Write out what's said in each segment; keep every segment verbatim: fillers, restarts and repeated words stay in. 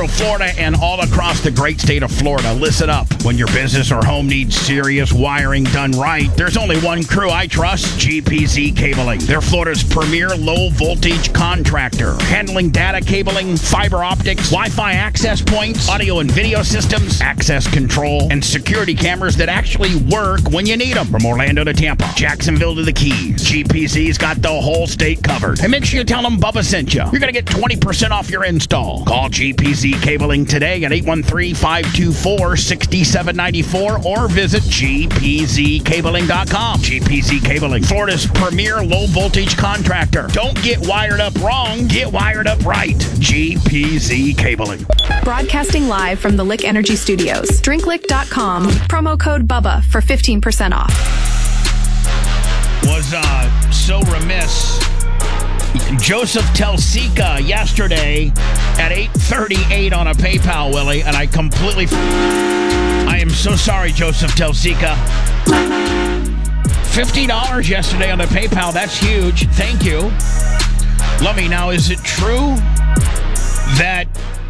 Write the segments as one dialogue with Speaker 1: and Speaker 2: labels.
Speaker 1: Central Florida and all across the great state of Florida. Listen up. When your business or home needs serious wiring done right, there's only one crew I trust, G P Z Cabling. They're Florida's premier low-voltage contractor, handling data cabling, fiber optics, Wi-Fi access points, audio and video systems, access control, and security cameras that actually work when you need them. From Orlando to Tampa, Jacksonville to the Keys, G P Z's got the whole state covered. And make sure you tell them Bubba sent you. You're going to get twenty percent off your install. Call G P Z Cabling today at eight one three, five two four, six seven nine four or visit G P Z cabling dot com. G P Z Cabling, Florida's premier low-voltage contractor. Don't get wired up wrong. Get wired up right. G P Z Cabling.
Speaker 2: Broadcasting live from the Lick Energy Studios. drink lick dot com. Promo code BUBBA for fifteen percent off.
Speaker 1: Was uh, so remiss. Joseph Telsica yesterday at eight thirty-eight on a PayPal, Willie, and I completely... I am so sorry, Joseph Telsica. fifty dollars yesterday on the PayPal. That's huge. Thank you. Let me now, is it true that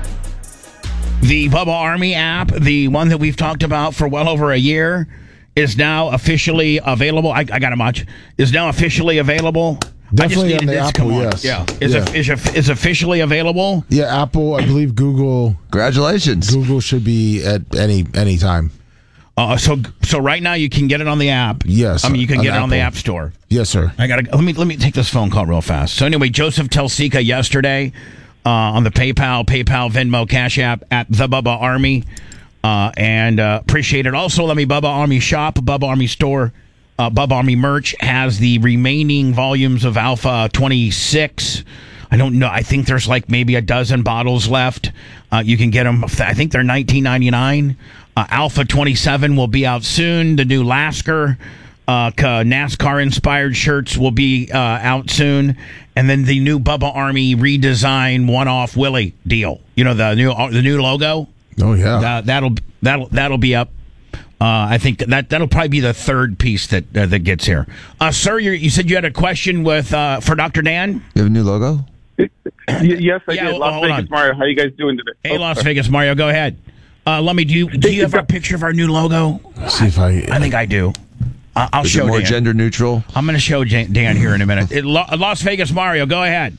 Speaker 1: the Bubba Army app, the one that we've talked about for well over a year, is now officially available? I, I got a much. Is now officially available?
Speaker 3: Definitely
Speaker 1: I just
Speaker 3: on the
Speaker 1: this.
Speaker 3: Apple,
Speaker 1: Come on.
Speaker 3: yes.
Speaker 1: Yeah. Is,
Speaker 3: yeah.
Speaker 1: It, is, it, is officially available?
Speaker 3: Yeah, Apple, I believe Google.
Speaker 4: Congratulations.
Speaker 3: Google should be at any any time.
Speaker 1: Uh, so so right now you can get it on the app.
Speaker 3: Yes.
Speaker 1: I mean, you can
Speaker 3: on
Speaker 1: get it
Speaker 3: Apple.
Speaker 1: on the App Store.
Speaker 3: Yes, sir.
Speaker 1: I gotta let me let me take this phone call real fast. So anyway, Joseph Telsica yesterday uh, on the PayPal, PayPal, Venmo, Cash App at the Bubba Army, uh, and uh, appreciate it. Also, let me Bubba Army shop, Bubba Army store, uh, Bubba Army merch has the remaining volumes of Alpha twenty-six. I don't know. I think there's like maybe a dozen bottles left. Uh, you can get them. I think they're nineteen ninety-nine. Uh, Alpha twenty-seven will be out soon. The new Lasker uh, NASCAR-inspired shirts will be uh, out soon. And then the new Bubba Army redesign one-off Willie deal. You know, the new the new logo?
Speaker 3: Oh, yeah.
Speaker 1: That, that'll that'll that'll be up. Uh, I think that that'll probably be the third piece that uh, that gets here. Uh, sir, you you said you had a question with uh, for Doctor Dan?
Speaker 4: You have a new logo?
Speaker 5: Y- yes, I
Speaker 1: Yeah,
Speaker 5: did.
Speaker 1: well,
Speaker 5: Las
Speaker 1: hold
Speaker 5: Vegas
Speaker 1: on.
Speaker 5: Mario. How you guys doing today?
Speaker 1: Hey,
Speaker 5: Oh,
Speaker 1: Las
Speaker 5: sorry.
Speaker 1: Vegas Mario, go ahead. Uh, let me. Do you do you have a picture of our new logo?
Speaker 3: Let's see if I.
Speaker 1: I think I do. Uh, I'll
Speaker 4: Is
Speaker 1: show
Speaker 4: it more
Speaker 1: Dan.
Speaker 4: gender neutral?
Speaker 1: I'm going to show Dan, Dan here in a minute. It, Lo- Las Vegas Mario, go ahead.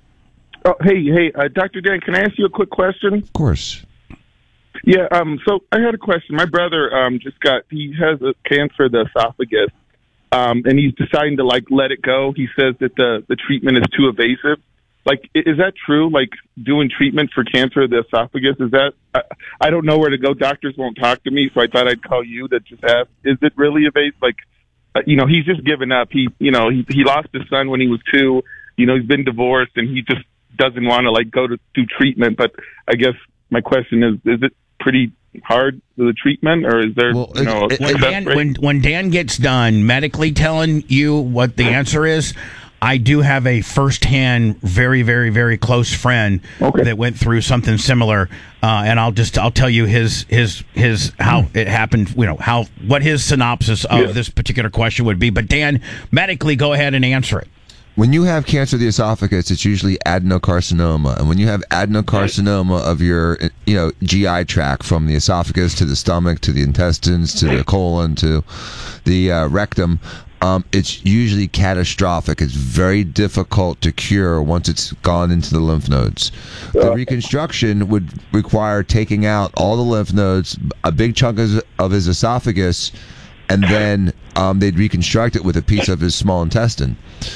Speaker 5: Oh, hey, hey, uh, Doctor Dan, can I ask you a quick question?
Speaker 4: Of course.
Speaker 5: Yeah. Um. So I had a question. My brother um just got he has a cancer of the esophagus, um, and he's deciding to like let it go. He says that the the treatment is too evasive. Like, i- is that true? Like, doing treatment for cancer of the esophagus, is that, I, I don't know where to go. Doctors won't talk to me, so I thought I'd call you to just ask, is it really evasive? Like, uh, you know, he's just given up. He, you know, he, he lost his son when he was two. You know, he's been divorced, and he just doesn't want to, like, go to do treatment. But I guess my question is, is it pretty hard for the treatment, or is there,
Speaker 4: Well,
Speaker 5: you know,
Speaker 4: it-
Speaker 5: a
Speaker 4: it-
Speaker 1: When
Speaker 5: success
Speaker 1: Dan,
Speaker 5: rate?
Speaker 1: when, when Dan gets done medically telling you what the answer is, I do have a firsthand, very, very, very close friend
Speaker 5: Okay.
Speaker 1: that went through something similar, uh, and I'll just I'll tell you his his his how it happened. You know how what his synopsis of
Speaker 5: Yeah.
Speaker 1: this particular question would be. But Dan, medically, go ahead and answer it.
Speaker 4: When you have cancer of the esophagus, it's usually adenocarcinoma, and when you have adenocarcinoma of your, you know, G I tract, from the esophagus to the stomach to the intestines to the colon to the uh, rectum, um, it's usually catastrophic. It's very difficult to cure once it's gone into the lymph nodes. The reconstruction would require taking out all the lymph nodes, a big chunk of, of his esophagus, and then um, they'd reconstruct it with a piece of his small intestine.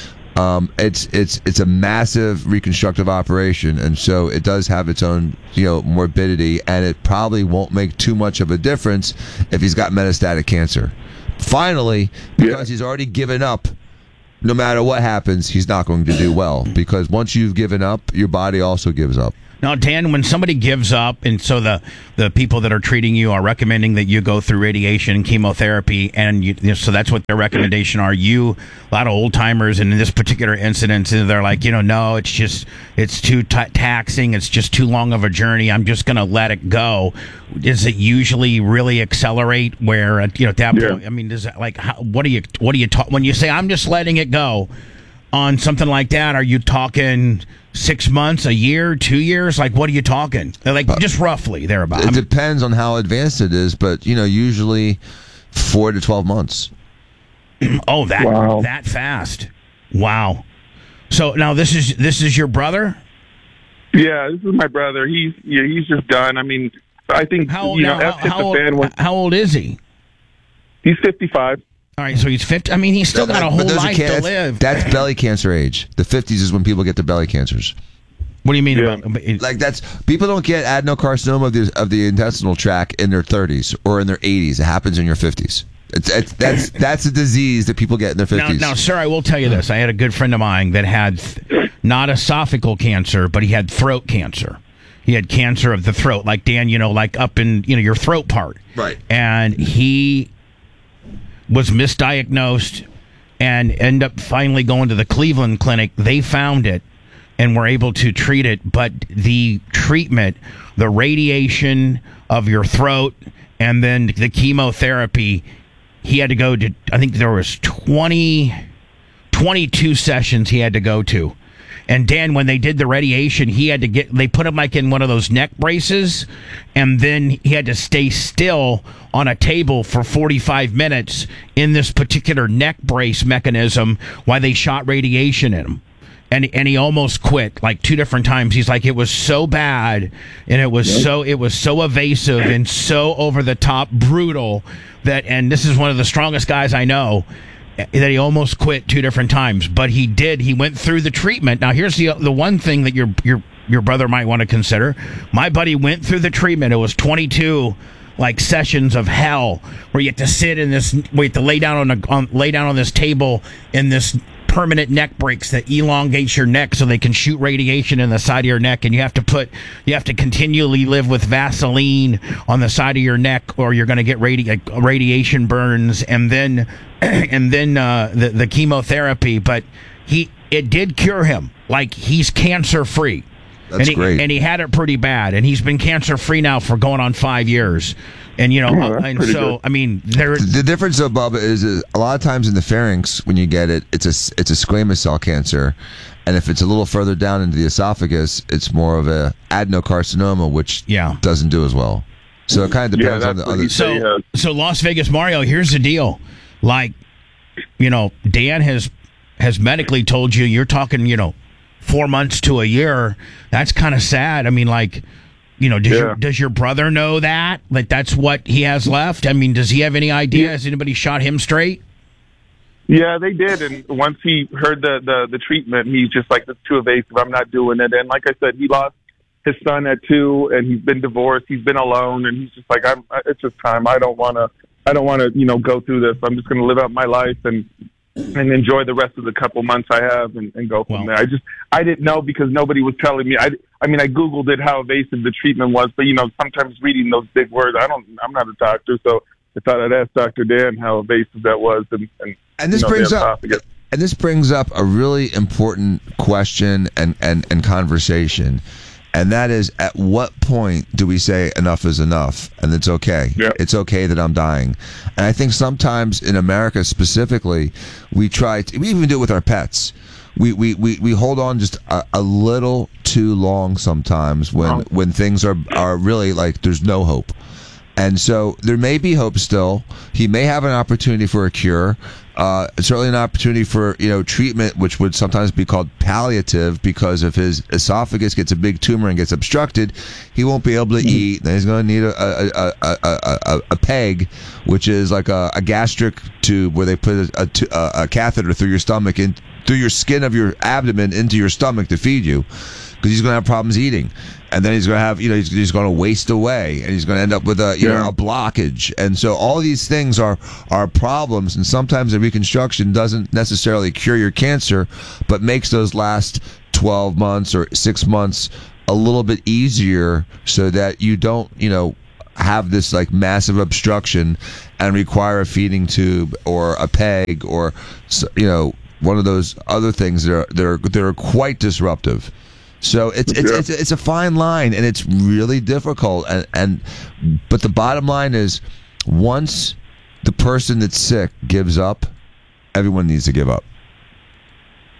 Speaker 4: Um, it's it's it's a massive reconstructive operation, and so it does have its own, you know, morbidity, and it probably won't make too much of a difference if he's got metastatic cancer. Finally, because he's already given up, no matter what happens, he's not going to do well, because once you've given up, your body also gives up.
Speaker 1: Now, Dan, when somebody gives up, and so the, the people that are treating you are recommending that you go through radiation and chemotherapy, and you, you know, so that's what their recommendation are. You, a lot of old timers, and in this particular incident, they're like, you know, no, it's just, it's too t- taxing, it's just too long of a journey, I'm just going to let it go. Does it usually really accelerate where, uh, you know, at that
Speaker 5: Yeah.
Speaker 1: point, I mean, does it, like, how, what do you, what do you talk, when you say, I'm just letting it go, on something like that, are you talking six months, a year, two years? Like, what are you talking? Like,
Speaker 4: Uh,
Speaker 1: just roughly thereabout.
Speaker 4: It
Speaker 1: I mean,
Speaker 4: depends on how advanced it is, but you know, usually four to twelve months.
Speaker 1: oh, that
Speaker 5: Wow.
Speaker 1: that fast. Wow. So now this is this is your brother?
Speaker 5: Yeah, this is my brother. He's yeah, he's just done. I mean, I think
Speaker 1: How old
Speaker 5: you know,
Speaker 1: now?
Speaker 5: F
Speaker 1: How,
Speaker 5: hit
Speaker 1: how
Speaker 5: the
Speaker 1: old,
Speaker 5: fan when
Speaker 1: how old is he?
Speaker 5: he's fifty-five.
Speaker 1: All right, so he's fifty. I mean, he's still got a
Speaker 4: But
Speaker 1: whole
Speaker 4: those are
Speaker 1: life
Speaker 4: can-
Speaker 1: to
Speaker 4: that's-
Speaker 1: live.
Speaker 4: That's belly cancer age. The fifties is when people get their belly cancers.
Speaker 1: What do you mean
Speaker 5: Yeah.
Speaker 1: about?
Speaker 4: Like that's people don't get adenocarcinoma of the of the intestinal tract in their thirties or in their eighties. It happens in your fifties. It's, it's that's that's a disease that people get in their
Speaker 1: Now,
Speaker 4: fifties.
Speaker 1: now, sir, I will tell you this. I had a good friend of mine that had th- not esophageal cancer, but he had throat cancer. He had cancer of the throat, like Dan, you know, like up in, you know, your throat part.
Speaker 4: Right.
Speaker 1: And he was misdiagnosed and ended up finally going to the Cleveland Clinic. They found it and were able to treat it, but the treatment, the radiation of your throat, and then the chemotherapy, he had to go to, I think there was twenty, twenty-two sessions he had to go to. And Dan, when they did the radiation, he had to get, they put him like in one of those neck braces, and then he had to stay still on a table for forty-five minutes in this particular neck brace mechanism while they shot radiation in him. And, and he almost quit like two different times. He's like, it was so bad, and it was so it was so evasive and so over the top brutal that, and this is one of the strongest guys I know, that he almost quit two different times. But he did. He went through the treatment. Now here's the the one thing that your your your brother might want to consider. My buddy went through the treatment. It was twenty-two like sessions of hell where you have to sit in this, where you have to lay down on a on, lay down on this table in this permanent neck breaks that elongates your neck so they can shoot radiation in the side of your neck, and you have to put you have to continually live with Vaseline on the side of your neck, or you're going to get radi- like, radiation burns, and then and then uh, the the chemotherapy. But he it did cure him. Like, he's cancer free.
Speaker 4: That's
Speaker 1: and he,
Speaker 4: great.
Speaker 1: And he had it pretty bad, and he's been cancer free now for going on five years. And you know,
Speaker 5: Oh, that's
Speaker 1: and
Speaker 5: pretty
Speaker 1: so
Speaker 5: good.
Speaker 1: I mean, there.
Speaker 4: The difference, though, Bubba, is, is a lot of times in the pharynx, when you get it, it's a it's a squamous cell cancer, and if it's a little further down into the esophagus, it's more of a adenocarcinoma, which
Speaker 1: Yeah.
Speaker 4: doesn't do as well. So it kind of
Speaker 5: Yeah,
Speaker 4: depends on
Speaker 5: that's
Speaker 4: the
Speaker 5: what
Speaker 4: other.
Speaker 5: he said.
Speaker 1: So, so Las Vegas Mario, here's the deal. Like, you know, Dan has has medically told you you're talking, you know, four months to a year. That's kind of sad. I mean, like, you know, does
Speaker 5: Yeah.
Speaker 1: your does your brother know that? Like, that's what he has left? I mean, does he have any idea? Has anybody shot him straight?
Speaker 5: Yeah, they did. And once he heard the, the, the treatment, he's just like, it's too evasive. I'm not doing it. And like I said, he lost his son at two, and he's been divorced. He's been alone, and he's just like, I'm. It's just time. I don't want to. I don't want to, you know, go through this. I'm just going to live out my life and and enjoy the rest of the couple months I have, and, and go from
Speaker 1: Well-
Speaker 5: there. I just I didn't know because nobody was telling me. I, I mean, I Googled it how evasive the treatment was, but you know, sometimes reading those big words, I don't. I'm not a doctor, so I thought I'd ask Doctor Dan how evasive that was, and and,
Speaker 4: And this
Speaker 5: you know,
Speaker 4: brings
Speaker 5: the
Speaker 4: up
Speaker 5: esophagus.
Speaker 4: and this brings up a really important question and, and, and conversation. And that is, at what point do we say enough is enough and it's okay?
Speaker 5: Yeah.
Speaker 4: It's okay that I'm dying. And I think sometimes in America specifically, we try to, we even do it with our pets. We we, we, we hold on just a, a little too long sometimes when, when things are, are really like there's no hope. And so there may be hope still. He may have an opportunity for a cure. Uh, certainly an opportunity for, you know, treatment, which would sometimes be called palliative, because if his esophagus gets a big tumor and gets obstructed, he won't be able to eat. Then he's going to need a a, a, a, a, a peg, which is like a, a gastric tube where they put a, a, a catheter through your stomach and through your skin of your abdomen into your stomach to feed you, because he's going to have problems eating. And then he's going to have, you know, he's, he's going to waste away, and he's going to end up with a, you
Speaker 5: Yeah.
Speaker 4: know, a blockage. And so all these things are, are problems. And sometimes the reconstruction doesn't necessarily cure your cancer, but makes those last twelve months or six months a little bit easier so that you don't, you know, have this like massive obstruction and require a feeding tube or a peg or, you know, one of those other things that are, that are, that are quite disruptive. So it's it's,
Speaker 5: Yeah.
Speaker 4: it's it's a fine line, and it's really difficult. And, and but the bottom line is, once the person that's sick gives up, everyone needs to give up.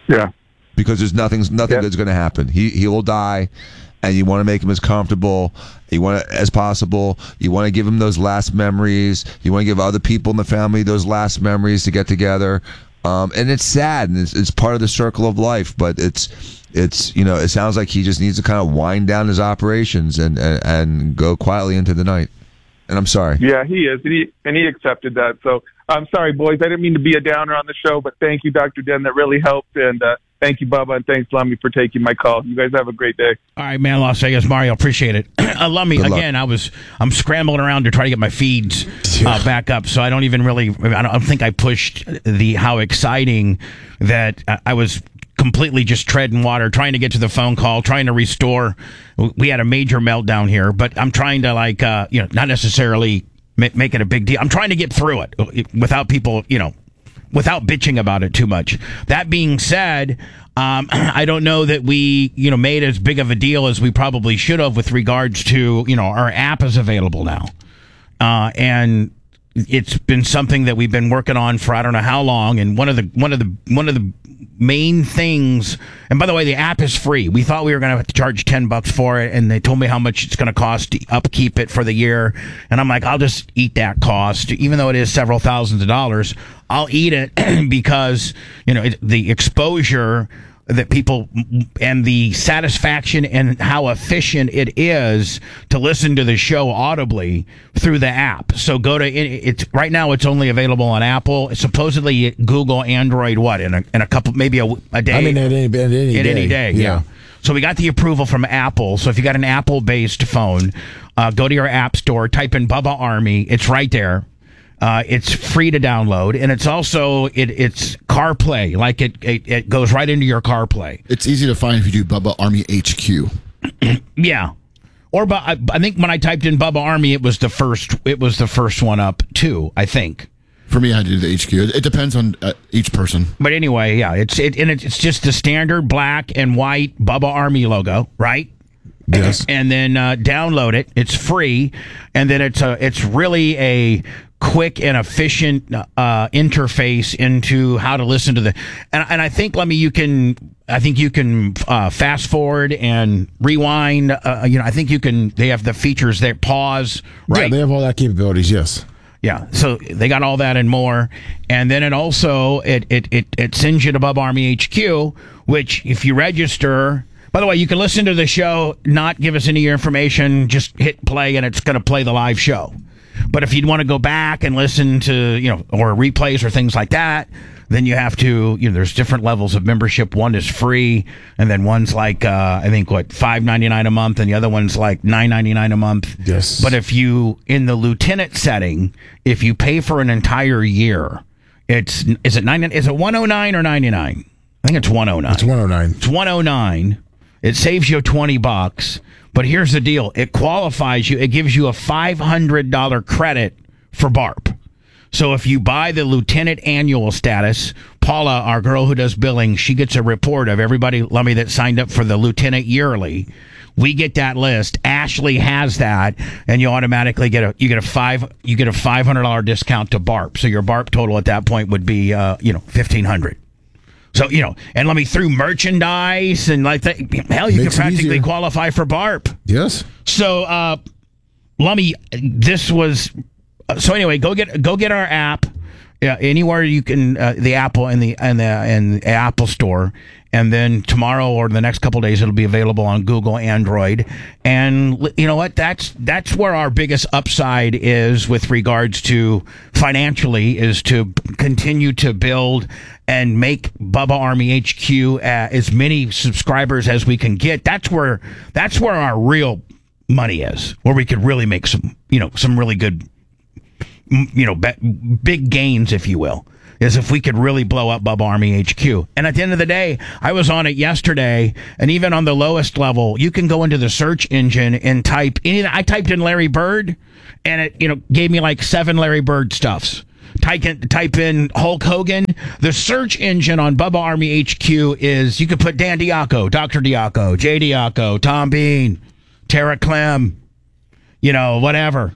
Speaker 5: Yeah.
Speaker 4: Because there's nothing nothing
Speaker 5: Yeah.
Speaker 4: good's going to happen. He he will die, and you want to make him as comfortable you want to, as possible. You want to give him those last memories. You want to give other people in the family those last memories to get together. Um, and it's sad, and it's, it's part of the circle of life. But it's it's you know it sounds like he just needs to kind of wind down his operations and and, and go quietly into the night. And I'm sorry.
Speaker 5: Yeah, he is, and he and he accepted that. So I'm sorry, boys. I didn't mean to be a downer on the show, but thank you, Doctor Den. That really helped, and uh, thank you, Bubba, and thanks, Lummy, for taking my call. You guys have a great day.
Speaker 1: All right, man, Las Vegas, Mario, appreciate it. uh, Lummy,
Speaker 4: Good luck.
Speaker 1: again, I was I'm scrambling around to try to get my feeds uh, back up, so I don't even really I don't think I pushed the how exciting that I, I was. Completely just treading water, trying to get to the phone call, trying to restore. We had a major meltdown here, but I'm trying to like, uh, you know, not necessarily ma- make it a big deal. I'm trying to get through it without people, you know, without bitching about it too much. That being said, um, I don't know that we, you know, made as big of a deal as we probably should have with regards to, you know, our app is available now. Uh, and it's been something that we've been working on for I don't know how long. And one of the, one of the, one of the, main things, and by the way, the app is free. We thought we were going to have to charge ten bucks for it, and they told me how much it's going to cost to upkeep it for the year. And I'm like, I'll just eat that cost, even though it is several thousands of dollars. I'll eat it because, you know, it, the exposure that people and the satisfaction and how efficient it is to listen to the show audibly through the app. So go to it's right now. It's only available on Apple. It's supposedly Google, Android. What in a in a couple maybe a, a day.
Speaker 3: I mean, at any, at any
Speaker 1: at
Speaker 3: day.
Speaker 1: any day. Yeah. yeah. So we got the approval from Apple. So if you got an Apple-based phone, uh, go to your app store, type in Bubba Army. It's right there. Uh, it's free to download, and it's also it, it's CarPlay. Like it, it, it goes right into your CarPlay.
Speaker 6: It's easy to find if you do Bubba Army H Q.
Speaker 1: Yeah, or but I, I think when I typed in Bubba Army, it was the first. It was the first one up too. I think.
Speaker 6: For me, I do the H Q. It depends on uh, each person.
Speaker 1: But anyway, yeah, it's it and it's just the standard black and white Bubba Army logo, right?
Speaker 3: Yes.
Speaker 1: And then uh, download it. It's free, and then it's a it's really a quick and efficient uh, interface into how to listen to the and and I think let me you can I think you can uh, fast forward and rewind. Uh, you know, I think you can. They have the features there. Pause. Right.
Speaker 3: Yeah, they have all that capabilities. Yes.
Speaker 1: Yeah, so they got all that and more, and then it also it it it, it sends you to Bubba Army H Q, which if you register. By the way, you can listen to the show, not give us any of your information, just hit play, and it's going to play the live show. But if you'd want to go back and listen to, you know, or replays or things like that, then you have to, you know, there's different levels of membership. One is free, and then one's like, uh, I think, what, five ninety-nine a month, and the other one's like nine ninety-nine a month.
Speaker 3: Yes.
Speaker 1: But if you, in the lieutenant setting, if you pay for an entire year, it's, is it nine, is it one oh nine or ninety-nine? I think it's one oh nine.
Speaker 3: It's one oh nine.
Speaker 1: It's one oh nine. It saves you twenty bucks. But here's the deal. It qualifies you. It gives you a five hundred dollars credit for B A R P. So if you buy the lieutenant annual status, Paula, our girl who does billing, she gets a report of everybody, Lummy, that signed up for the lieutenant yearly. We get that list. Ashley has that, and you automatically get a you get a five you get a five hundred dollars discount to B A R P. So your B A R P total at that point would be uh, you know fifteen hundred dollars. So, you know, and let me through merchandise and like that. Hell, you
Speaker 3: Makes
Speaker 1: can
Speaker 3: it
Speaker 1: practically
Speaker 3: easier.
Speaker 1: qualify for B A R P.
Speaker 3: Yes.
Speaker 1: So, uh, Lummy, this was. Uh, so anyway, go get go get our app. Yeah, anywhere you can, uh, the Apple and the and the and the Apple Store, and then tomorrow or the next couple of days it'll be available on Google, Android, and you know what? That's that's where our biggest upside is with regards to financially is to continue to build and make Bubba Army H Q uh, as many subscribers as we can get. That's where that's where our real money is, where we could really make some you know some really good. You know, big gains, if you will, is if we could really blow up Bubba Army H Q. And at the end of the day, I was on it yesterday, and even on the lowest level, you can go into the search engine and type any. I typed in Larry Bird, and it you know gave me like seven Larry Bird stuffs. Type in, type in Hulk Hogan. The search engine on Bubba Army H Q is you could put Dan Diaco, Doctor Diaco, Jay Diaco, Tom Bean, Tara Clem, you know, whatever.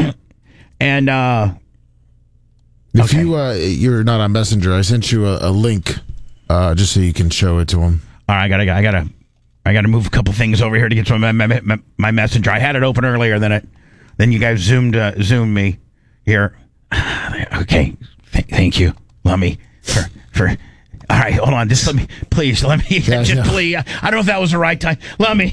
Speaker 1: And uh,
Speaker 3: If
Speaker 1: okay.
Speaker 3: you uh, you're not on Messenger, I sent you a, a link uh, just so you can show it to him.
Speaker 1: All right, I gotta, I gotta, I gotta move a couple things over here to get to my my, my, my messenger. I had it open earlier, then it, then you guys zoomed uh, zoomed me here. Okay, Th- thank you, Lummy, for for. All right, hold on. Just let me, please, let me,
Speaker 3: Yeah,
Speaker 1: just
Speaker 3: yeah.
Speaker 1: please. I don't know if that was the right time. Let me.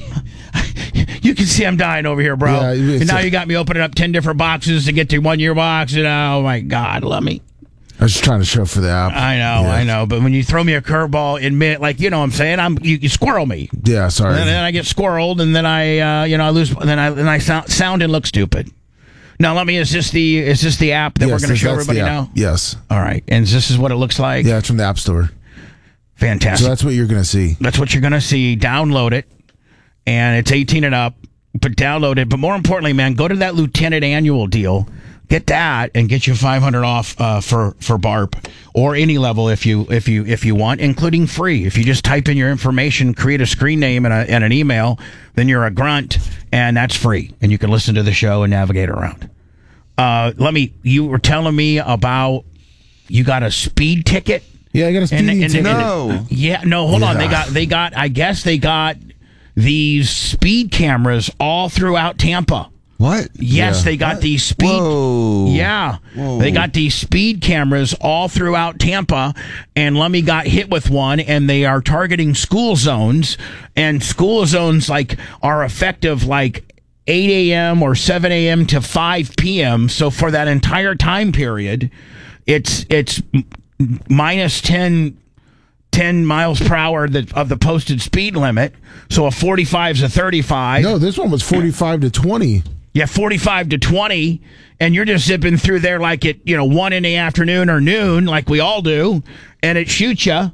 Speaker 1: You can see I'm dying over here, bro.
Speaker 3: Yeah, it's
Speaker 1: and now
Speaker 3: a-
Speaker 1: you got me opening up ten different boxes to get to one year box. And oh my God, let me.
Speaker 3: I was just trying to show for the app.
Speaker 1: I know,
Speaker 3: Yeah.
Speaker 1: I know. But when you throw me a curveball in mid, like you know, what I'm saying, I'm you, you squirrel me.
Speaker 3: Yeah, sorry.
Speaker 1: And then I get squirreled, and then I, uh, you know, I lose. Then I, then I sound, sound and look stupid. Now, let me. Is this the is this the app that
Speaker 3: Yes,
Speaker 1: we're going to
Speaker 3: that's-
Speaker 1: show
Speaker 3: that's the
Speaker 1: everybody
Speaker 3: app.
Speaker 1: now?
Speaker 3: Yes.
Speaker 1: All right, and this is what it looks like.
Speaker 3: Yeah, it's from the App Store.
Speaker 1: Fantastic.
Speaker 3: So that's what you're going to see.
Speaker 1: That's what you're going to see. Download it, and it's eighteen and up. But download it. But more importantly, man, go to that Lieutenant Annual deal. Get that and get you five hundred off uh, for for B A R P or any level if you if you if you want, including free. If you just type in your information, create a screen name and, a, and an email, then you're a grunt, and that's free, and you can listen to the show and navigate around. Uh, let me. You were telling me about you got a speed ticket.
Speaker 3: Yeah, I got a
Speaker 1: And-
Speaker 3: speeding
Speaker 1: and-
Speaker 3: ticket.
Speaker 1: and-
Speaker 4: No.
Speaker 1: yeah, no, hold on.
Speaker 3: Yeah.
Speaker 1: They got, they got. I guess they got these speed cameras all throughout Tampa.
Speaker 4: What?
Speaker 1: Yes,
Speaker 3: Yeah.
Speaker 1: they got these speed.
Speaker 4: Whoa.
Speaker 1: Yeah,
Speaker 4: Whoa.
Speaker 1: they got these speed cameras all throughout Tampa, and Lummy got hit with one, and they are targeting school zones, and school zones like are effective like eight a.m. or seven a.m. to five p.m. So for that entire time period, it's it's m- minus ten. ten miles per hour that, of the posted speed limit. So a forty-five is a thirty-five.
Speaker 3: No, this one was forty-five to twenty.
Speaker 1: Yeah, forty-five to twenty, and you're just zipping through there like at, you know, one in the afternoon or noon, like we all do, and it shoots you.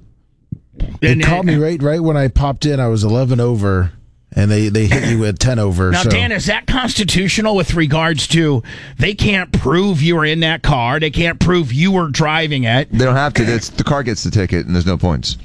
Speaker 3: It caught me right right when I popped in. I was eleven over, and they, they hit you at ten over.
Speaker 1: Now,
Speaker 3: so.
Speaker 1: Dan, is that constitutional with regards to they can't prove you were in that car? They can't prove you were driving it.
Speaker 4: They don't have to. That's, the car gets the ticket, and there's no points.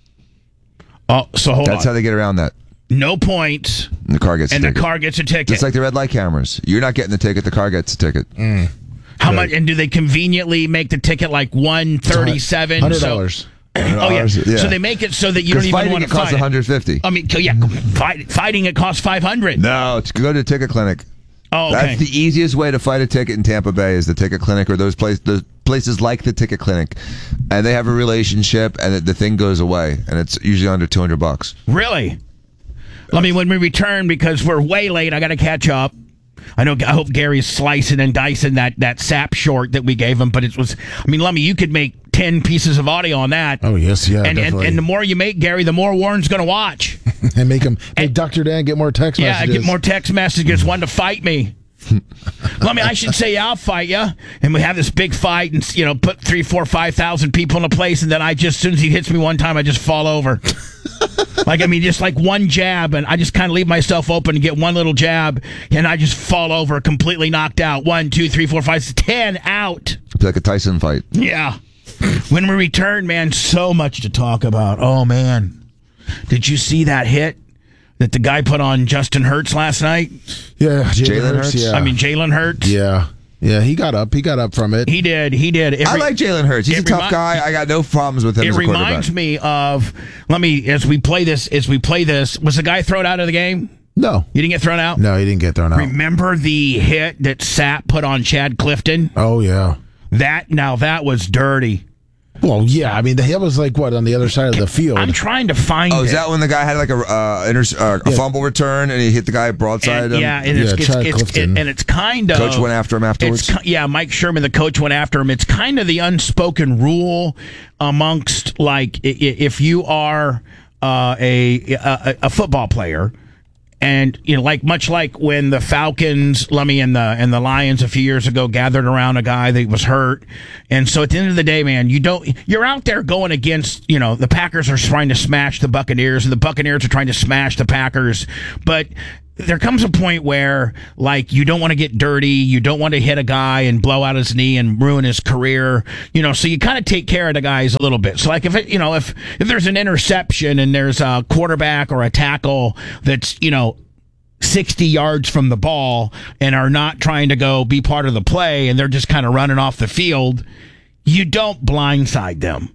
Speaker 1: Oh, so hold
Speaker 4: That's
Speaker 1: on.
Speaker 4: how they get around that.
Speaker 1: No points,
Speaker 4: And the car gets
Speaker 1: and
Speaker 4: the
Speaker 1: the
Speaker 4: ticket.
Speaker 1: car gets a ticket.
Speaker 4: Just like the red light cameras. You're not getting the ticket. The car gets the ticket.
Speaker 1: How much? And do they conveniently make the ticket like one thirty-seven?
Speaker 3: Hundred dollars.
Speaker 1: Oh yeah.
Speaker 4: Yeah.
Speaker 1: So they make it so that you don't
Speaker 4: Because
Speaker 1: even
Speaker 4: fighting
Speaker 1: want
Speaker 4: it
Speaker 1: to
Speaker 4: costs
Speaker 1: fight.
Speaker 4: one hundred fifty.
Speaker 1: I mean, yeah, fight, fighting it costs five hundred.
Speaker 4: No, to go to a ticket clinic.
Speaker 1: Oh, okay.
Speaker 4: That's the easiest way to fight a ticket in Tampa Bay is the ticket clinic or those place, those places like the ticket clinic, and they have a relationship, and the thing goes away, and it's usually under two hundred bucks.
Speaker 1: Really? Let me when we return because we're way late. I got to catch up. I know. I hope Gary's slicing and dicing that that sap short that we gave him, but it was. I mean, Lummy, you could make ten pieces of audio on that.
Speaker 3: Oh yes, yeah,
Speaker 1: and, and
Speaker 3: definitely.
Speaker 1: and the more you make, Gary, the more Warren's going to watch.
Speaker 3: and make them make
Speaker 1: And-
Speaker 3: Doctor Dan get more text
Speaker 1: Yeah, I
Speaker 3: messages.
Speaker 1: get more text messages. One to fight me. Lummy, I should say I'll fight you, and we have this big fight, and you know, put three, four, five thousand people in a place, and then I just, as soon as he hits me one time, I just fall over. Like, I mean, just like one jab, and I just kind of leave myself open and get one little jab, and I just fall over, completely knocked out. One, two, three, four, five, ten out.
Speaker 4: It's like a Tyson fight.
Speaker 1: Yeah. When we return, man, so much to talk about. Oh, man. Did you see that hit that the guy put on Justin Hurts last night?
Speaker 3: yeah, Jalen
Speaker 4: Jalen
Speaker 3: Hurts.
Speaker 4: Hurts?
Speaker 3: Yeah,
Speaker 1: I mean, Jalen Hurts?
Speaker 3: yeah, yeah. He got up. He got up from it.
Speaker 1: He did. He did. It
Speaker 4: I
Speaker 1: re-
Speaker 4: like Jalen Hurts. He's a
Speaker 1: it
Speaker 4: tough
Speaker 1: remi-
Speaker 4: guy. I got no problems with him
Speaker 1: It
Speaker 4: as a
Speaker 1: reminds
Speaker 4: quarterback.
Speaker 1: me of, let me, as we play this, as we play this, was the guy thrown out of the game?
Speaker 3: no,
Speaker 1: You didn't get thrown out?
Speaker 3: no, he didn't get thrown out.
Speaker 1: Remember the hit that Sapp put on Chad Clifton?
Speaker 3: Oh yeah.
Speaker 1: That, now that was dirty.
Speaker 3: Well, yeah. I mean, the hit was like what on the other side of the field.
Speaker 1: I'm trying to find
Speaker 4: Oh, is
Speaker 1: it.
Speaker 4: that when the guy had like a uh, inter- uh, a
Speaker 3: Yeah.
Speaker 4: fumble return and he hit the guy broadside?
Speaker 1: And,
Speaker 4: him?
Speaker 1: yeah, and it's,
Speaker 3: Yeah,
Speaker 1: it's,
Speaker 3: Chad
Speaker 1: it's,
Speaker 3: Clifton.
Speaker 1: it, and it's kind of
Speaker 4: Coach went after him afterwards?
Speaker 1: It's, ki- yeah, Mike Sherman, the coach, went after him. It's kind of the unspoken rule amongst like i- i- if you are uh, a, a a football player. And you know, like much like when the Falcons, Lummy, and the and the Lions a few years ago gathered around a guy that was hurt, and so at the end of the day, man, you don't you're out there going against, you know, the Packers are trying to smash the Buccaneers, and the Buccaneers are trying to smash the Packers, but there comes a point where like you don't want to get dirty, you don't want to hit a guy and blow out his knee and ruin his career, you know, so you kind of take care of the guys a little bit. So like if it, you know, if if there's an interception and there's a quarterback or a tackle that's, you know, sixty yards from the ball and are not trying to go be part of the play and they're just kind of running off the field, you don't blindside them.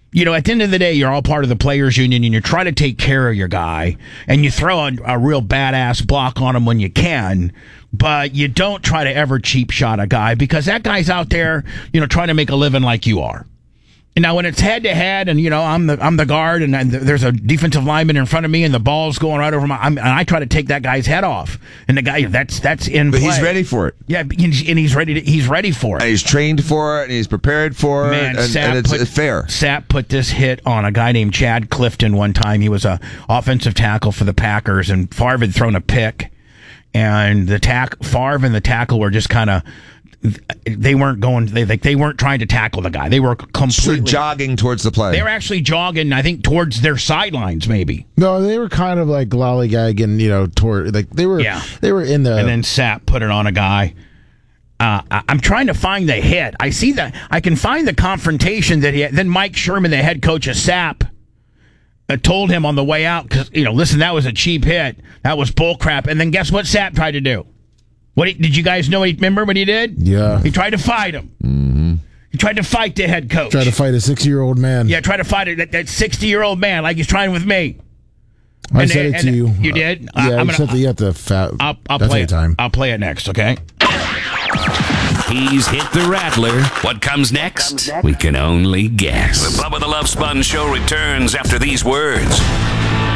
Speaker 1: you know, at the end of the day, you're all part of the players union, and you try to take care of your guy, and you throw a, a real badass block on him when you can, but you don't try to ever cheap shot a guy, because that guy's out there, you know, trying to make a living like you are. And now when it's head to head, and you know, I'm the I'm the guard, and, and there's a defensive lineman in front of me, and the ball's going right over my, I'm, and I try to take that guy's head off, and the guy that's that's in
Speaker 4: But
Speaker 1: play.
Speaker 4: he's ready for it.
Speaker 1: Yeah, and he's ready to, he's ready for it.
Speaker 4: And he's trained for it, and he's prepared for
Speaker 1: Man,
Speaker 4: it, and,
Speaker 1: Sapp
Speaker 4: and it's
Speaker 1: put,
Speaker 4: fair.
Speaker 1: Sapp put this hit on a guy named Chad Clifton one time. He was a offensive tackle for the Packers, and Favre had thrown a pick, and the tack Favre and the tackle were just kind of. They weren't going. They like they weren't trying to tackle the guy. They were completely
Speaker 4: So jogging towards the play.
Speaker 1: They were actually jogging, I think, towards their sidelines, maybe.
Speaker 3: No, they were kind of like lollygagging, you know, toward like they were.
Speaker 1: Yeah.
Speaker 3: They were in the.
Speaker 1: And then Sapp put it on a guy. Uh, I, I'm trying to find the hit. I see that. I can find the confrontation that he had. Then Mike Sherman, the head coach of Sapp, uh, told him on the way out, because, you know, listen, that was a cheap hit. That was bullcrap. And then guess what Sapp tried to do? What he, did you guys know? He, remember what he did?
Speaker 3: Yeah.
Speaker 1: He tried to fight him.
Speaker 4: Mm-hmm.
Speaker 1: He tried to fight the head coach.
Speaker 3: Tried to fight a sixty-year-old man.
Speaker 1: Yeah, try to fight it, that, that sixty-year-old man like he's trying with me.
Speaker 3: I
Speaker 1: And-
Speaker 3: said it
Speaker 1: and-
Speaker 3: to you.
Speaker 1: You did?
Speaker 3: Yeah,
Speaker 1: I'm
Speaker 3: I
Speaker 1: gonna-
Speaker 3: said that you have to fat.
Speaker 1: I'll, I'll
Speaker 3: that's
Speaker 1: play
Speaker 3: any
Speaker 1: it.
Speaker 3: time.
Speaker 1: I'll play it next, okay?
Speaker 7: He's hit the rattler. What comes next? We can only guess. The Bubba the Love Sponge Show returns after these words.